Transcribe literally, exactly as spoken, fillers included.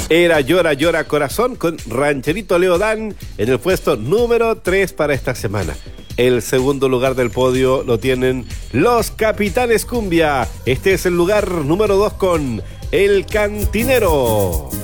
Era Llora Llora Corazón con Rancherito Leodán en el puesto número tres para esta semana. El segundo lugar del podio lo tienen Los Capitanes Cumbia. Este es el lugar número dos con El Cantinero.